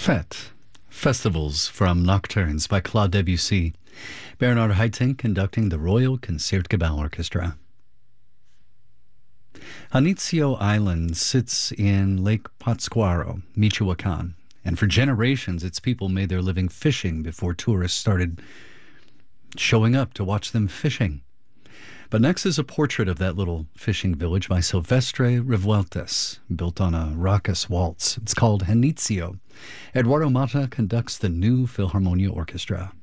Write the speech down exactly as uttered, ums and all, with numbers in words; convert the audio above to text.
Fête. Festivals from Nocturnes by Claude Debussy. Bernard Haitink conducting the Royal Concertgebouw Orchestra. Janitzio Island sits in Lake Pátzcuaro, Michoacán, and for generations its people made their living fishing before tourists started showing up to watch them fishing. But next is a portrait of that little fishing village by Silvestre Revueltas, built on a raucous waltz. It's called Janitzio. Eduardo Mata conducts the new Philharmonia Orchestra.